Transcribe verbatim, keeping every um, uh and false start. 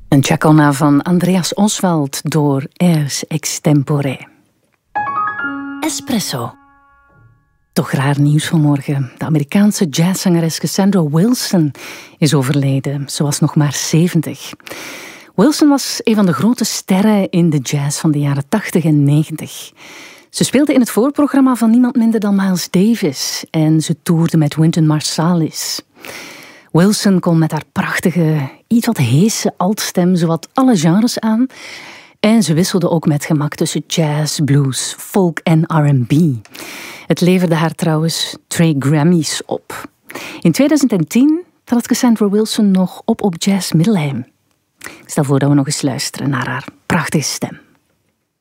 Een chacona van Andreas Oswald door Airs Extempore. Espresso. Toch raar nieuws vanmorgen. De Amerikaanse jazzzangeres Cassandra Wilson is overleden. Ze was nog maar zeventig. Wilson was een van de grote sterren in de jazz van de jaren tachtig en negentig. Ze speelde in het voorprogramma van niemand minder dan Miles Davis en ze toerde met Wynton Marsalis. Wilson kon met haar prachtige, iets wat heese altstem zowat alle genres aan. En ze wisselde ook met gemak tussen jazz, blues, folk en R en B. Het leverde haar trouwens twee Grammys op. In tweeduizend tien trad Cassandra Wilson nog op op Jazz Middelheim. Ik stel voor dat we nog eens luisteren naar haar prachtige stem.